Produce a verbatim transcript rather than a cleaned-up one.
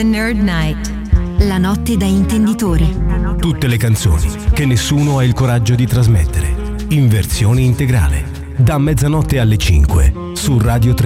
The Nerd Night. La notte da intenditori. Tutte le canzoni che nessuno ha il coraggio di trasmettere. In versione integrale. Da mezzanotte alle cinque su Radio tre.